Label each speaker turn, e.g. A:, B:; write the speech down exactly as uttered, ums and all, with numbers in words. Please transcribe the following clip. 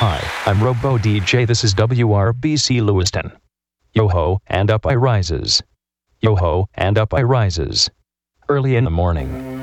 A: Hi, I'm Robo D J. This is W R B C Lewiston. Yo-ho, and up I rises. Yo-ho, and up I rises. Early in the morning.